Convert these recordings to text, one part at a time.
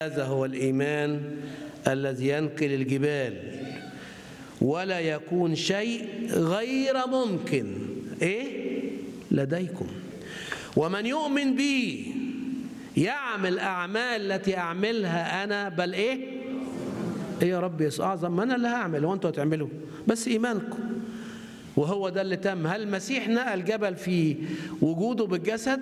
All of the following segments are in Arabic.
هذا هو الإيمان الذي ينقل الجبال ولا يكون شيء غير ممكن لديكم. ومن يؤمن بي يعمل أعمال التي أعملها أنا، بل إيه يا رب يسوع أعظم ما أنا اللي هعمل وأنتوا هتعملوا، بس إيمانكم. وهو ده اللي تم. هل المسيح نقل جبل في وجوده بالجسد؟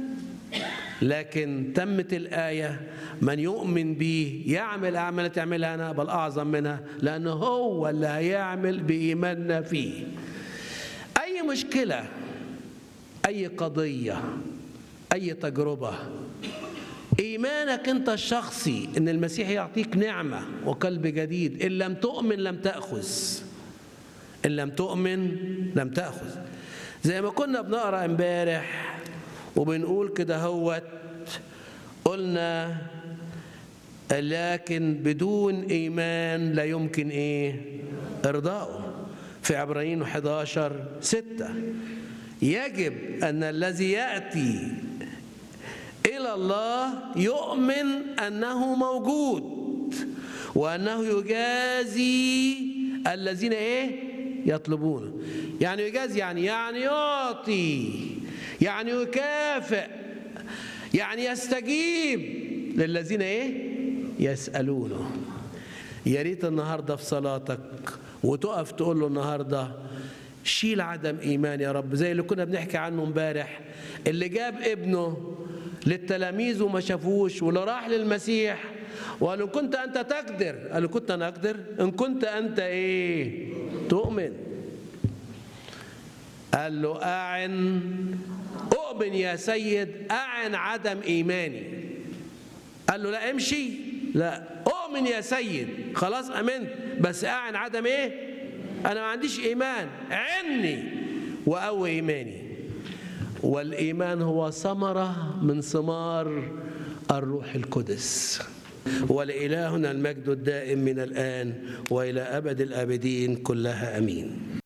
لكن تمت الآية: من يؤمن بي يعمل أعمال تعملها أنا بل أعظم منها، لأنه هو اللي هيعمل بإيماننا فيه. أي مشكلة، أي قضية، أي تجربة، إيمانك أنت الشخصي إن المسيح يعطيك نعمة وقلب جديد. إن لم تؤمن لم تأخذ، إن لم تؤمن لم تأخذ. زي ما كنا بنقرأ امبارح وبنقول كده هوت، قلنا لكن بدون إيمان لا يمكن إرضاؤه. في عبرانيين 11:6 يجب أن الذي يأتي إلى الله يؤمن أنه موجود وأنه يجازي الذين يطلبونه. يعني يجازي يعني يعطي، يعني يكافئ، يعني يستجيب للذين يسألونه. يا ريت النهارده في صلاتك وتقف تقول له النهارده: شيل عدم إيمان يا رب، زي اللي كنا بنحكي عنه امبارح، اللي جاب ابنه للتلاميذ وما شافوش، واللي راح للمسيح وقال له: كنت أنت تقدر. قال له: كنت أنا أقدر؟ إن كنت أنت تؤمن. قال له: أؤمن يا سيد، أعن عدم إيماني. قال له: لا امشي، لا أؤمن يا سيد، خلاص أمنت، بس أعن عدم أنا ما عنديش إيمان، عني وقوي إيماني. والإيمان هو ثمرة من ثمار الروح القدس. ولإلهنا المجد الدائم من الآن وإلى أبد الآبدين كلها، أمين.